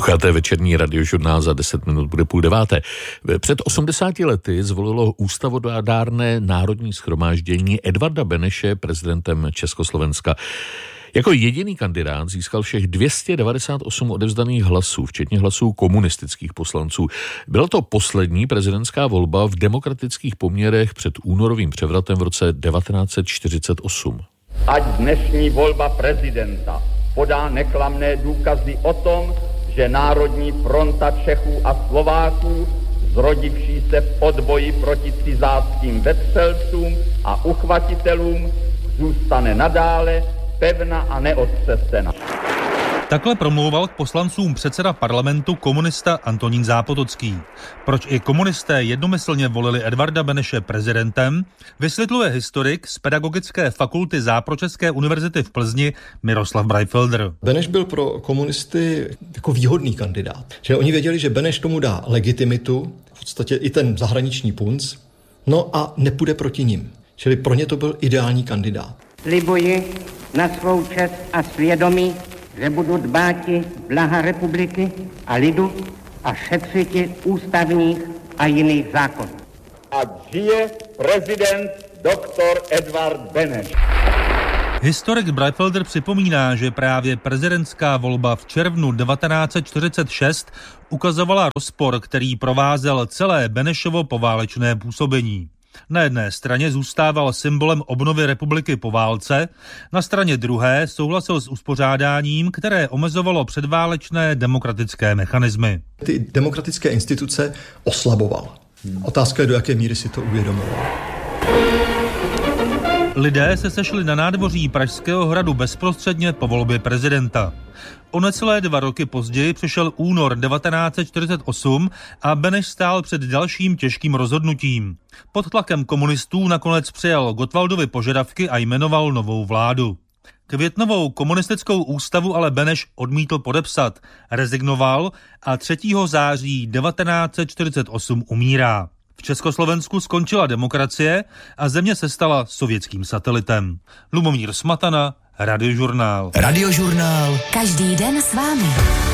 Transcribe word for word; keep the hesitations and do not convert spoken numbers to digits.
Posloucháte večerní radiožurnál, za deset minut bude půl deváté. Před osmdesáti lety zvolilo ústavodárné národní shromáždění Edvarda Beneše prezidentem Československa. Jako jediný kandidát získal všech dvě stě devadesát osm odevzdaných hlasů, včetně hlasů komunistických poslanců. Byla to poslední prezidentská volba v demokratických poměrech před únorovým převratem v roce devatenáct set čtyřicet osm. Ať dnešní volba prezidenta podá neklamné důkazy o tom, že Národní fronta Čechů a Slováků, zrodivší se v odboji proti cizáckým vetřelcům a uchvatitelům, zůstane nadále pevná a neotřesena. Takhle promlouval k poslancům předseda parlamentu komunista Antonín Zápotocký. Proč i komunisté jednomyslně volili Edvarda Beneše prezidentem, vysvětluje historik z Pedagogické fakulty Západočeské univerzity v Plzni Miroslav Brajfelder. Beneš byl pro komunisty jako výhodný kandidát. Že oni věděli, že Beneš tomu dá legitimitu, v podstatě i ten zahraniční punc, no a nepůjde proti nim. Čili pro ně to byl ideální kandidát. Slibuji na svou čest a svědomí, že budu dbáti blaha republiky a lidu a šetřiti ústavních a jiných zákonů. Ať žije prezident doktor Edvard Beneš. Historik Brajfelder připomíná, že právě prezidentská volba v červnu devatenáct set čtyřicet šest ukazovala rozpor, který provázel celé Benešovo poválečné působení. Na jedné straně zůstával symbolem obnovy republiky po válce, na straně druhé souhlasil s uspořádáním, které omezovalo předválečné demokratické mechanismy. Ty demokratické instituce oslaboval. Otázka je, do jaké míry si to uvědomoval. Lidé se sešli na nádvoří Pražského hradu bezprostředně po volbě prezidenta. O necelé dva roky později přišel únor devatenáct set čtyřicet osm a Beneš stál před dalším těžkým rozhodnutím. Pod tlakem komunistů nakonec přijal Gottwaldovy požadavky a jmenoval novou vládu. Květnovou komunistickou ústavu ale Beneš odmítl podepsat, rezignoval a třetího září devatenáct set čtyřicet osm umírá. V Československu skončila demokracie a země se stala sovětským satelitem. Lubomír Smatana, Radiožurnál. Radiožurnál. Každý den s vámi.